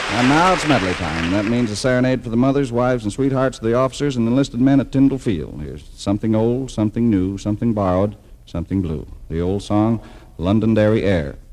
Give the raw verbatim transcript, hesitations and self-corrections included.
And now it's medley time. That means a serenade for the mothers, wives, and sweethearts of the officers and enlisted men at Tyndall Field. Here's something old, something new, something borrowed, something blue. The old song, Londonderry Air.